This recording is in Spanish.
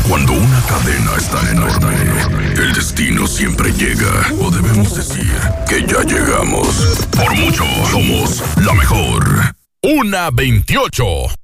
Cuando una cadena es tan enorme, el destino siempre llega. O debemos decir que ya llegamos. Por mucho, somos la mejor. 1:28.